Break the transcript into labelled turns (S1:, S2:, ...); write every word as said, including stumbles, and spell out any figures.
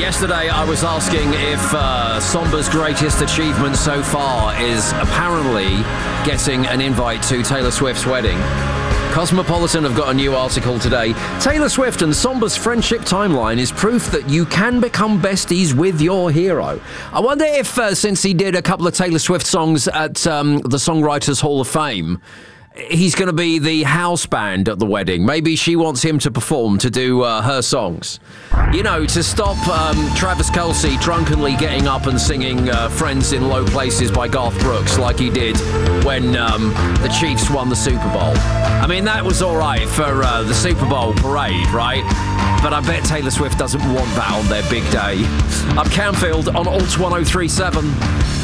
S1: Yesterday, I was asking if uh, Somba's greatest achievement so far is apparently getting an invite to Taylor Swift's wedding. Cosmopolitan have got a new article today. Taylor Swift and Somba's friendship timeline is proof that you can become besties with your hero. I wonder if, uh, since he did a couple of Taylor Swift songs at um, the Songwriters Hall of Fame, he's going to be the house band at the wedding. Maybe she wants him to perform, to do uh, her songs. You know, to stop um, Travis Kelce drunkenly getting up and singing uh, Friends in Low Places by Garth Brooks like he did when um, the Chiefs won the Super Bowl. I mean, that was all right for uh, the Super Bowl parade, right? But I bet Taylor Swift doesn't want that on their big day. I'm Camfield on Alt one oh three point seven.